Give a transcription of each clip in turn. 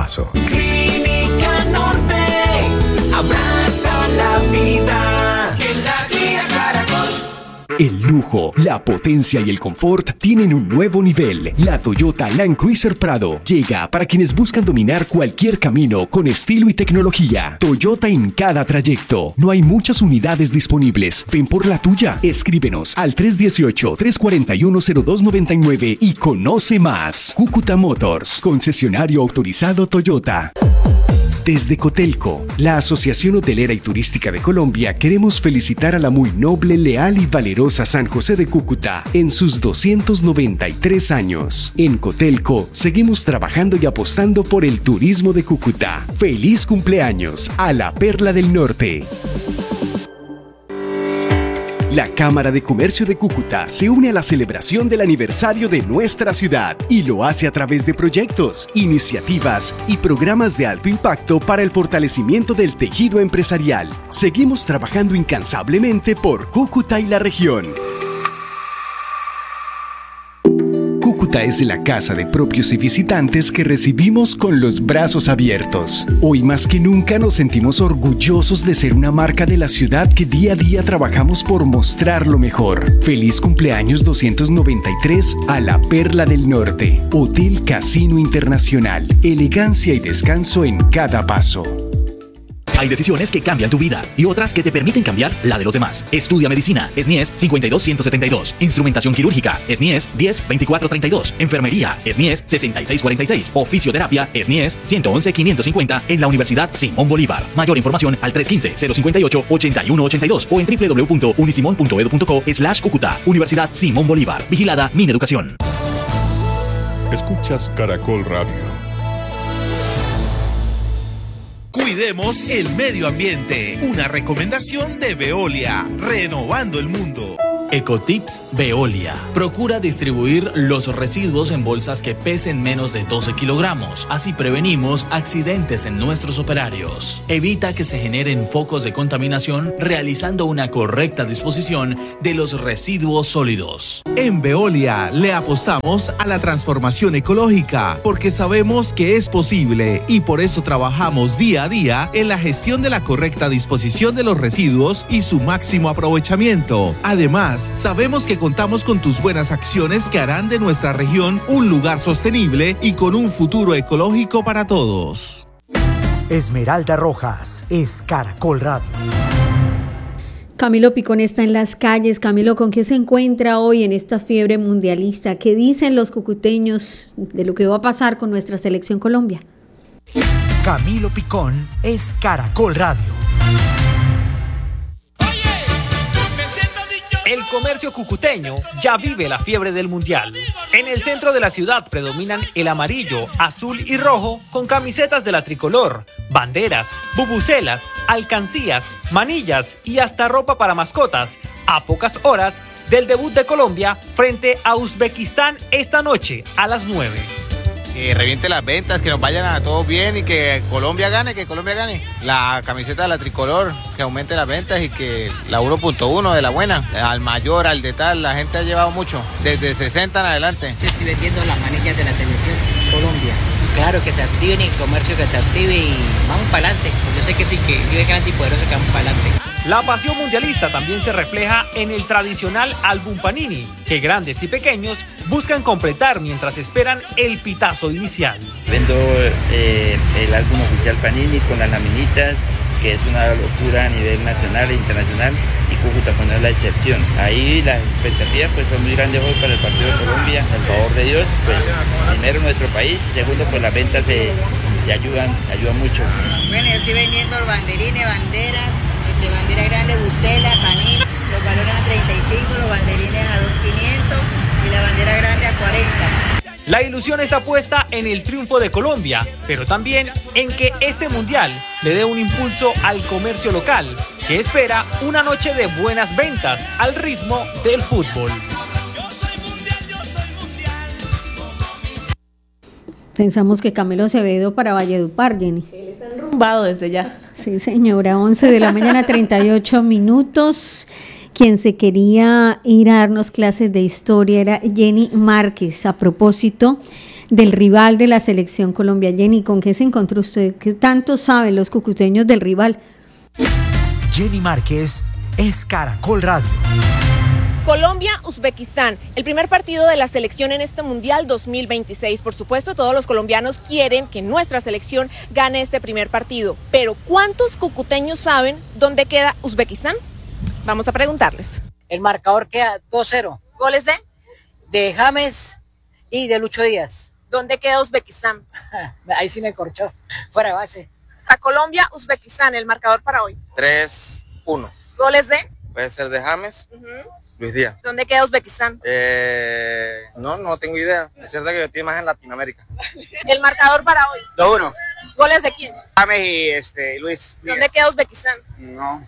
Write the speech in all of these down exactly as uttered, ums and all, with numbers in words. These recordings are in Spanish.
paso. Clínica Norte, abraza la vida. En la guía Caracol. El lujo, la potencia y el confort tienen un nuevo nivel. La Toyota Land Cruiser Prado llega para quienes buscan dominar cualquier camino con estilo y tecnología. Toyota en cada trayecto. No hay muchas unidades disponibles. Ven por la tuya. Escríbenos al tres uno ocho, tres cuatro uno, cero dos nueve nueve y conoce más. Cúcuta Motors, concesionario autorizado Toyota. Desde Cotelco, la Asociación Hotelera y Turística de Colombia, queremos felicitar a la muy noble, leal y valerosa San José de Cúcuta en sus doscientos noventa y tres años. En Cotelco, seguimos trabajando y apostando por el turismo de Cúcuta. ¡Feliz cumpleaños a la Perla del Norte! La Cámara de Comercio de Cúcuta se une a la celebración del aniversario de nuestra ciudad y lo hace a través de proyectos, iniciativas y programas de alto impacto para el fortalecimiento del tejido empresarial. Seguimos trabajando incansablemente por Cúcuta y la región. Cúcuta es la casa de propios y visitantes que recibimos con los brazos abiertos. Hoy más que nunca nos sentimos orgullosos de ser una marca de la ciudad que día a día trabajamos por mostrar lo mejor. Feliz cumpleaños doscientos noventa y tres a la Perla del Norte. Hotel Casino Internacional. Elegancia y descanso en cada paso. Hay decisiones que cambian tu vida y otras que te permiten cambiar la de los demás. Estudia medicina, S N I E S cinco dos uno siete dos. Instrumentación quirúrgica, S N I E S diez veinticuatro treinta y dos. Enfermería, S N I E S sesenta y seis cuarenta y seis. O fisioterapia, S N I E S ciento once quinientos cincuenta en la Universidad Simón Bolívar. Mayor información al tres uno cinco, cero cinco ocho, ocho uno ocho dos o en w w w punto unisimon punto edu punto co slash Cúcuta. Universidad Simón Bolívar. Vigilada Mineducación. Escuchas Caracol Radio. Cuidemos el medio ambiente. Una recomendación de Veolia, renovando el mundo. Ecotips Veolia. Procura distribuir los residuos en bolsas que pesen menos de doce kilogramos. Así prevenimos accidentes en nuestros operarios. Evita que se generen focos de contaminación realizando una correcta disposición de los residuos sólidos. En Veolia le apostamos a la transformación ecológica porque sabemos que es posible y por eso trabajamos día a día en la gestión de la correcta disposición de los residuos y su máximo aprovechamiento. Además, sabemos que contamos con tus buenas acciones que harán de nuestra región un lugar sostenible y con un futuro ecológico para todos. Esmeralda Rojas es Caracol Radio. Camilo Picón está en las calles. Camilo, ¿con qué se encuentra hoy en esta fiebre mundialista? ¿Qué dicen los cucuteños de lo que va a pasar con nuestra selección Colombia? Camilo Picón es Caracol Radio. El comercio cucuteño ya vive la fiebre del mundial. En el centro de la ciudad predominan el amarillo, azul y rojo con camisetas de la tricolor, banderas, bubucelas, alcancías, manillas y hasta ropa para mascotas, a pocas horas del debut de Colombia frente a Uzbekistán esta noche a las nueve. Que reviente las ventas, que nos vayan a todo bien y que Colombia gane, que Colombia gane. La camiseta de la tricolor, que aumente las ventas y que la uno punto uno de la buena, al mayor, al de tal, la gente ha llevado mucho, desde sesenta en adelante. Estoy vendiendo las manillas de la selección Colombia. Claro, que se activen y el comercio que se active y vamos para adelante. Yo sé que sí, que vive grande y poderoso, que vamos para adelante. La pasión mundialista también se refleja en el tradicional álbum Panini, que grandes y pequeños buscan completar mientras esperan el pitazo inicial. Vendo eh, el álbum oficial Panini con las laminitas, que es una locura a nivel nacional e internacional, y Cúcuta pues no es la excepción. Ahí las expectativas pues son muy grandes hoy para el partido de Colombia, al favor de Dios, pues primero nuestro país y segundo pues las ventas se, se ayudan, ayudan mucho. Bueno, yo estoy vendiendo banderines, banderas, este, bandera grande, bucela, Panini, los balones a treinta y cinco, los banderines a dos mil quinientos y la bandera grande a cuarenta. La ilusión está puesta en el triunfo de Colombia, pero también en que este mundial le dé un impulso al comercio local, que espera una noche de buenas ventas al ritmo del fútbol. Pensamos que Camilo se había ido para Valledupar, Jenny. Él está enrumbado desde ya. Sí, señora, once de la mañana, treinta y ocho minutos. Quien se quería ir a darnos clases de historia era Jenny Márquez. A propósito del rival de la selección Colombia. Jenny, ¿con qué se encontró usted? ¿Qué tanto saben los cucuteños del rival? Jenny Márquez es Caracol Radio. Colombia-Uzbekistán, el primer partido de la selección en este Mundial dos mil veintiséis. Por supuesto, todos los colombianos quieren que nuestra selección gane este primer partido. Pero ¿cuántos cucuteños saben dónde queda Uzbekistán? Vamos a preguntarles. El marcador queda dos cero. ¿Goles de? De James y de Lucho Díaz. ¿Dónde queda Uzbekistán? Ahí sí me corchó. Fuera de base. A Colombia-Uzbekistán, el marcador para hoy. tres uno. ¿Goles de? Puede ser de James. Uh-huh. Luis Díaz. ¿Dónde queda Uzbekistán? Eh, no, no tengo idea. Es cierto que yo estoy más en Latinoamérica. El marcador para hoy. dos uno. ¿Goles de quién? James y este, Luis Díaz. ¿Dónde queda Uzbekistán? No.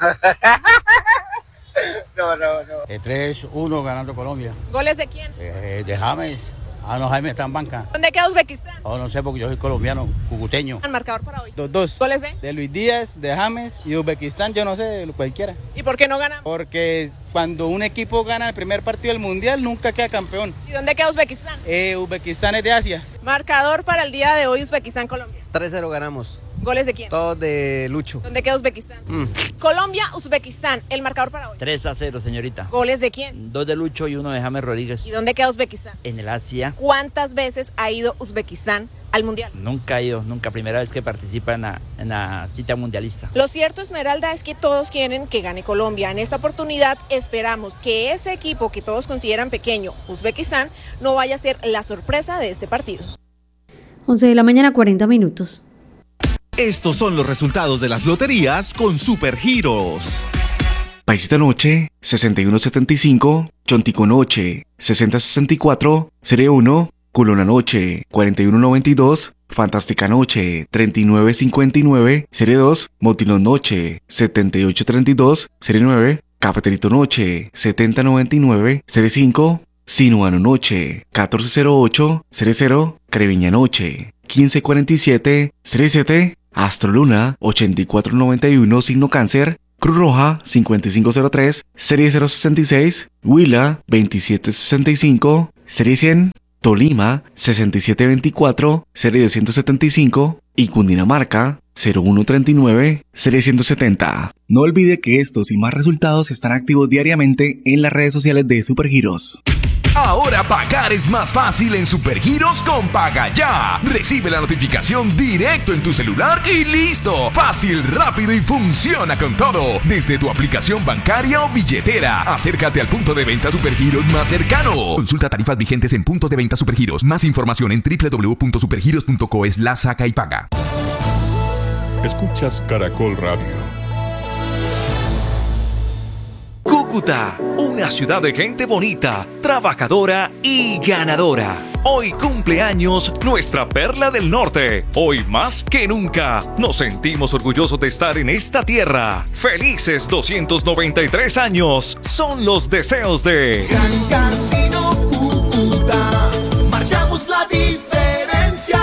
no, no, no. Eh, tres uno ganando Colombia. ¿Goles de quién? Eh, de James. Ah, no, Jaime está en banca. ¿Dónde queda Uzbekistán? Oh, no sé, porque yo soy colombiano, cucuteño. El marcador para hoy. Dos, dos. ¿Goles de? De Luis Díaz, de James y Uzbekistán, yo no sé, cualquiera. ¿Y por qué no ganan? Porque cuando un equipo gana el primer partido del Mundial, nunca queda campeón. ¿Y dónde queda Uzbekistán? Eh, Uzbekistán es de Asia. Marcador para el día de hoy, Uzbekistán-Colombia. tres cero ganamos. ¿Goles de quién? Todos de Lucho. ¿Dónde queda Uzbekistán? Mm. Colombia-Uzbekistán, el marcador para hoy. tres a cero, señorita. ¿Goles de quién? Dos de Lucho y uno de James Rodríguez. ¿Y dónde queda Uzbekistán? En el Asia. ¿Cuántas veces ha ido Uzbekistán al Mundial? Nunca ha ido, nunca. Primera vez que participa en la, en la cita mundialista. Lo cierto, Esmeralda, es que todos quieren que gane Colombia. En esta oportunidad esperamos que ese equipo que todos consideran pequeño, Uzbekistán, no vaya a ser la sorpresa de este partido. once de la mañana, cuarenta minutos. Estos son los resultados de las loterías con Supergiros. Paisita Noche, sesenta y uno setenta y cinco, Chontico Noche, sesenta sesenta y cuatro, Serie uno, Culona Noche, cuarenta y uno noventa y dos, Fantástica Noche, treinta y nueve cincuenta y nueve, Serie dos, Motilón Noche, setenta y ocho treinta y dos, Serie nueve, Cafeterito Noche, setenta noventa y nueve, Serie cinco, Sinuano Noche, catorce cero ocho, Serie cero, Creviña Noche, quince cuarenta y siete, Serie siete, Astro Luna, ochenta y cuatro noventa y uno, signo Cáncer, Cruz Roja, cincuenta y cinco cero tres, Serie cero sesenta y seis, Huila, veintisiete sesenta y cinco, Serie cien, Tolima, sesenta y siete veinticuatro, Serie doscientos setenta y cinco, y Cundinamarca, cero uno treinta y nueve, Serie ciento setenta. No olvide que estos y más resultados están activos diariamente en las redes sociales de Supergiros. Ahora pagar es más fácil en Supergiros con Paga Ya. Recibe la notificación directo en tu celular y listo. Fácil, rápido y funciona con todo. Desde tu aplicación bancaria o billetera. Acércate al punto de venta Supergiros más cercano. Consulta tarifas vigentes en puntos de venta Supergiros. Más información en doble u doble u doble u punto supergiros punto co slash saca y paga. Escuchas Caracol Radio. Cúcuta, una ciudad de gente bonita, trabajadora y ganadora. Hoy cumple años nuestra Perla del Norte. Hoy más que nunca nos sentimos orgullosos de estar en esta tierra. Felices doscientos noventa y tres años son los deseos de Gran Casino Cúcuta, marcamos la diferencia.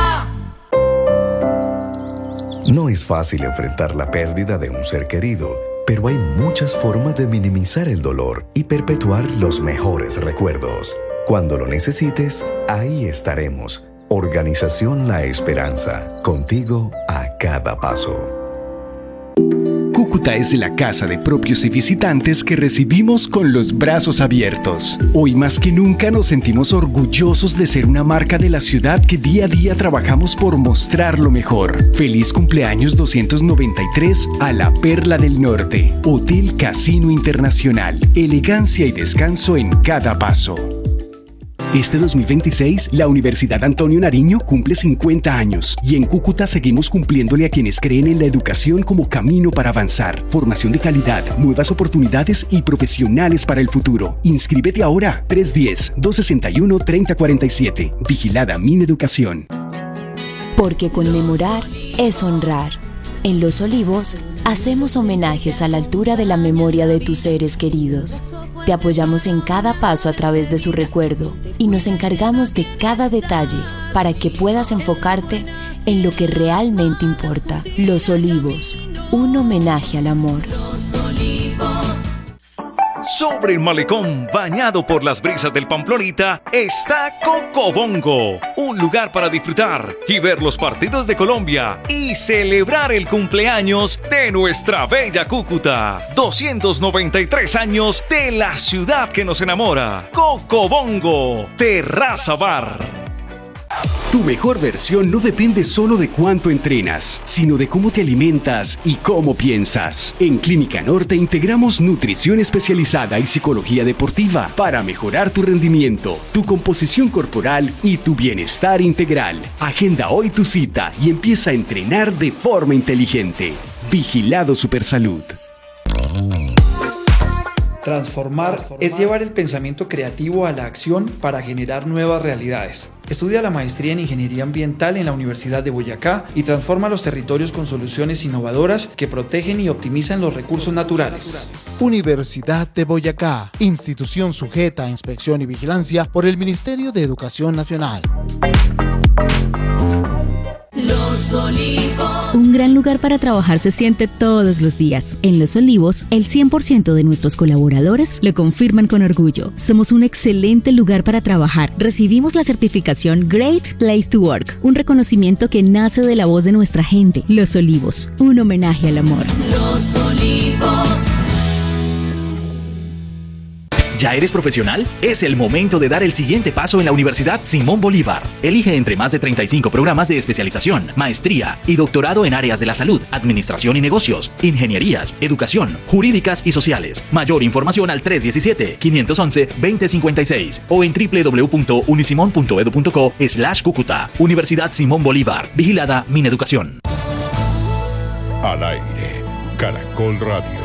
No es fácil enfrentar la pérdida de un ser querido, pero hay muchas formas de minimizar el dolor y perpetuar los mejores recuerdos. Cuando lo necesites, ahí estaremos. Organización La Esperanza, contigo a cada paso. Cúcuta es la casa de propios y visitantes que recibimos con los brazos abiertos. Hoy más que nunca nos sentimos orgullosos de ser una marca de la ciudad que día a día trabajamos por mostrar lo mejor. Feliz cumpleaños doscientos noventa y tres a la Perla del Norte. Hotel Casino Internacional. Elegancia y descanso en cada paso. Este dos mil veintiséis, la Universidad Antonio Nariño cumple cincuenta años y en Cúcuta seguimos cumpliéndole a quienes creen en la educación como camino para avanzar. Formación de calidad, nuevas oportunidades y profesionales para el futuro. Inscríbete ahora, tres uno cero, dos seis uno, tres cero cuatro siete. Vigilada Mineducación. Porque conmemorar es honrar. En Los Olivos, hacemos homenajes a la altura de la memoria de tus seres queridos. Te apoyamos en cada paso a través de su recuerdo y nos encargamos de cada detalle para que puedas enfocarte en lo que realmente importa. Los Olivos, un homenaje al amor. Sobre el malecón, bañado por las brisas del Pamplonita, está Cocobongo, un lugar para disfrutar y ver los partidos de Colombia y celebrar el cumpleaños de nuestra bella Cúcuta. doscientos noventa y tres años de la ciudad que nos enamora. Cocobongo, Terraza Bar. Tu mejor versión no depende solo de cuánto entrenas, sino de cómo te alimentas y cómo piensas. En Clínica Norte integramos nutrición especializada y psicología deportiva para mejorar tu rendimiento, tu composición corporal y tu bienestar integral. Agenda hoy tu cita y empieza a entrenar de forma inteligente. Vigilado Supersalud. Transformar es llevar el pensamiento creativo a la acción para generar nuevas realidades. Estudia la maestría en Ingeniería Ambiental en la Universidad de Boyacá y transforma los territorios con soluciones innovadoras que protegen y optimizan los recursos naturales. Universidad de Boyacá, institución sujeta a inspección y vigilancia por el Ministerio de Educación Nacional. Los Olivos. Un gran lugar para trabajar se siente todos los días. En Los Olivos, el cien por ciento de nuestros colaboradores lo confirman con orgullo. Somos un excelente lugar para trabajar. Recibimos la certificación Great Place to Work, un reconocimiento que nace de la voz de nuestra gente. Los Olivos, un homenaje al amor. Los Olivos. ¿Ya eres profesional? Es el momento de dar el siguiente paso en la Universidad Simón Bolívar. Elige entre más de treinta y cinco programas de especialización, maestría y doctorado en áreas de la salud, administración y negocios, ingenierías, educación, jurídicas y sociales. Mayor información al tres uno siete, cinco uno uno, dos cero cinco seis o en doble u doble u doble u punto unisimon punto edu punto co slash Cúcuta. Universidad Simón Bolívar. Vigilada Mineducación. Al aire, Caracol Radio.